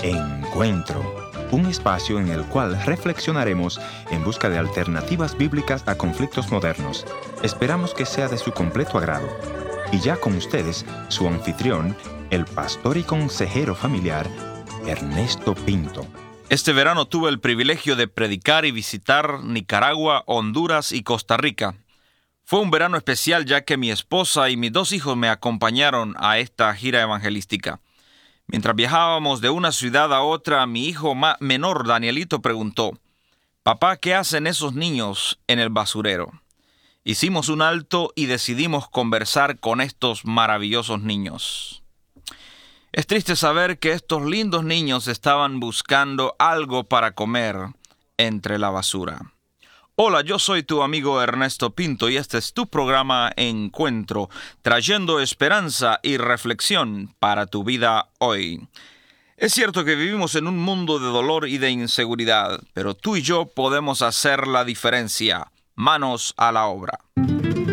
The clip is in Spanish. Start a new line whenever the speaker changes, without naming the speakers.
Encuentro, un espacio en el cual reflexionaremos en busca de alternativas bíblicas a conflictos modernos. Esperamos que sea de su completo agrado. Y ya con ustedes, su anfitrión, el pastor y consejero familiar, Ernesto Pinto.
Este verano tuve el privilegio de predicar y visitar Nicaragua, Honduras y Costa Rica. Fue un verano especial ya que mi esposa y mis 2 hijos me acompañaron a esta gira evangelística. Mientras viajábamos de una ciudad a otra, mi hijo menor, Danielito, preguntó: «Papá, ¿qué hacen esos niños en el basurero?». Hicimos un alto y decidimos conversar con estos maravillosos niños. Es triste saber que estos lindos niños estaban buscando algo para comer entre la basura. Hola, yo soy tu amigo Ernesto Pinto y este es tu programa Encuentro, trayendo esperanza y reflexión para tu vida hoy. Es cierto que vivimos en un mundo de dolor y de inseguridad, pero tú y yo podemos hacer la diferencia. Manos a la obra.